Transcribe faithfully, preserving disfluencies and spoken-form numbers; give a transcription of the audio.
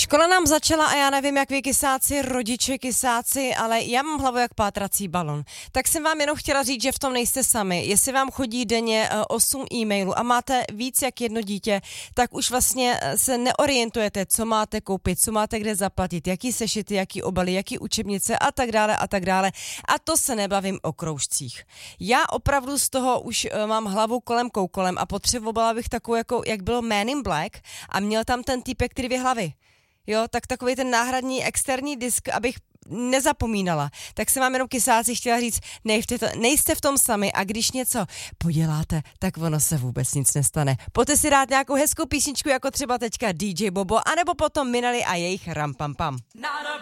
Škola nám začala a já nevím, jak vy kysáci, rodiče kysáci, ale já mám hlavu jak pátrací balon. Tak jsem vám jenom chtěla říct, že v tom nejste sami. Jestli vám chodí denně osm e-mailů a máte víc jak jedno dítě, tak už vlastně se neorientujete, co máte koupit, co máte kde zaplatit, jaký sešity, jaký obaly, jaký učebnice a tak dále a tak dále. A to se nebavím o kroužcích. Já opravdu z toho už mám hlavu kolem koukolem a potřebovala bych takovou, jako, jak bylo Man in Black a měl tam ten týpek, který dvě hlavy. Jo, tak takový ten náhradní externí disk, abych nezapomínala. Tak se vám jenom kysáci chtěla říct, nejste, to, nejste v tom sami a když něco poděláte, tak ono se vůbec nic nestane. Pojďte si dát nějakou hezkou písničku, jako třeba teďka D J Bobo, anebo potom Minali a jejich Ram Pam Pam.